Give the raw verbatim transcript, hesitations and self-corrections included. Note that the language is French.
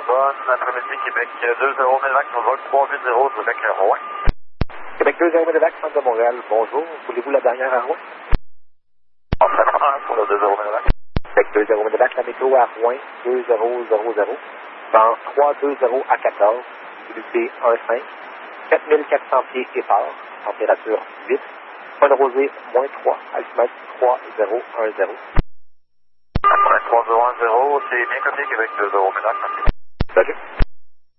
Bon après-midi, Québec deux zéro Médevac, Nouvelle trois huit zéro, Québec Rouen. Québec deux zéro Médevac, centre de Montréal, bonjour. Voulez-vous la dernière à Rouen? On fait un pour le deux zéro Médevac. Québec deux zéro Médevac, la météo à Rouen, deux zéro zéro zéro. Vent trois deux zéro à quatorze, humidité un cinq, quatre mille quatre cents pieds épars, température huit, point de rosée moins trois, altimètre trois zéro un zéro. trois zéro un zéro, c'est bien coté, Québec deux zéro Médevac. Salut.